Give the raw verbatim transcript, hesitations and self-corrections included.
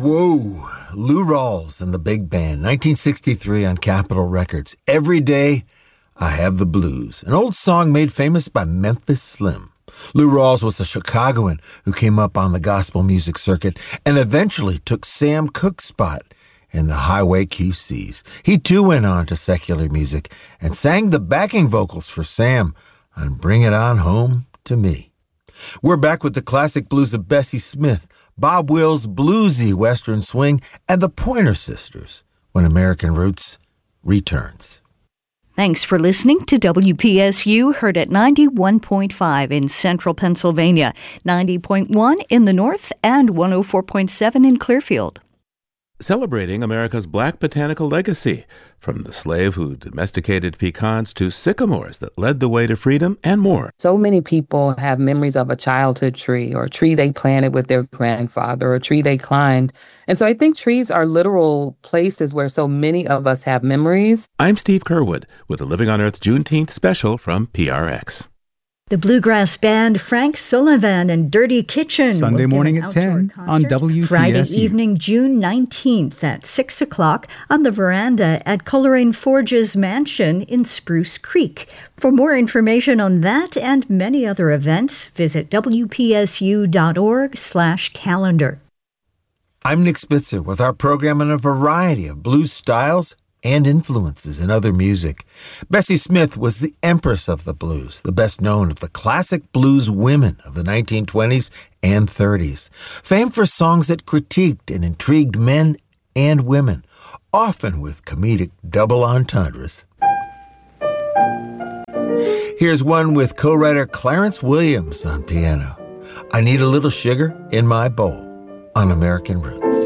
Whoa, Lou Rawls and the Big Band, nineteen sixty-three on Capitol Records. Every Day I Have the Blues, an old song made famous by Memphis Slim. Lou Rawls was a Chicagoan who came up on the gospel music circuit and eventually took Sam Cooke's spot in the Highway Q Cs. He too went on to secular music and sang the backing vocals for Sam on Bring It On Home to Me. We're back with the classic blues of Bessie Smith, Bob Wills' bluesy Western swing, and the Pointer Sisters when American Roots returns. Thanks for listening to W P S U, heard at ninety-one point five in central Pennsylvania, ninety point one in the north, and one oh four point seven in Clearfield. Celebrating America's black botanical legacy, from the slave who domesticated pecans to sycamores that led the way to freedom and more. So many people have memories of a childhood tree or a tree they planted with their grandfather or a tree they climbed. And so I think trees are literal places where so many of us have memories. I'm Steve Curwood with the Living on Earth Juneteenth special from P R X. The bluegrass band Frank Sullivan and Dirty Kitchen. Sunday morning at ten on W P S U. Friday evening, June nineteenth at six o'clock on the veranda at Coleraine Forge's mansion in Spruce Creek. For more information on that and many other events, visit W P S U dot org slash calendar. I'm Nick Spitzer with our program on a variety of blues styles and influences in other music. Bessie Smith was the empress of the blues, the best known of the classic blues women of the nineteen twenties and thirties. Famed for songs that critiqued and intrigued men and women, often with comedic double entendres. Here's one with co-writer Clarence Williams on piano. I Need a Little Sugar in My Bowl on American Roots.